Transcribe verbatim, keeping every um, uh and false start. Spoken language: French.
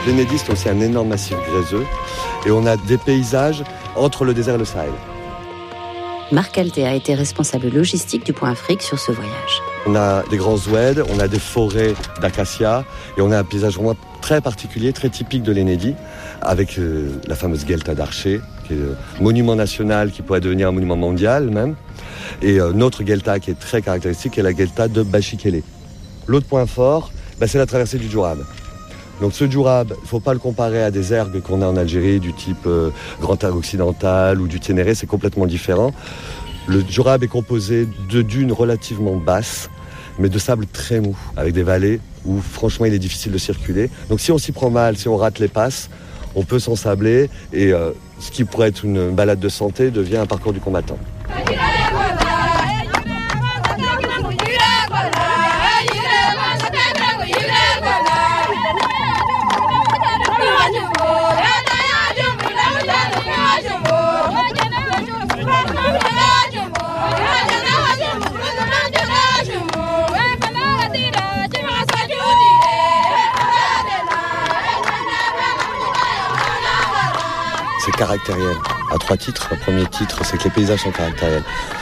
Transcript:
L'Ennédy, c'est aussi un énorme massif gréseux. Et on a des paysages entre le désert et le Sahel. Marc Althé a été responsable logistique du Point Afrique sur ce voyage. On a des grands oueds, on a des forêts d'acacias et on a un paysage vraiment très particulier, très typique de l'Ennédy, avec euh, la fameuse Guelta d'Archer, qui est le monument national, qui pourrait devenir un monument mondial même. Et euh, notre Guelta qui est très caractéristique est la Guelta de Bachikele. L'autre point fort, bah, c'est la traversée du Djourab. Donc ce Djourab, il ne faut pas le comparer à des ergues qu'on a en Algérie, du type euh, Grand Terre Occidental ou du Ténéré, c'est complètement différent. Le Djourab est composé de dunes relativement basses, mais de sable très mou, avec des vallées où franchement il est difficile de circuler. Donc si on s'y prend mal, si on rate les passes, on peut s'ensabler et euh, ce qui pourrait être une balade de santé devient un parcours du combattant. C'est caractériel, à trois titres. Le premier titre, c'est que les paysages sont caractériels.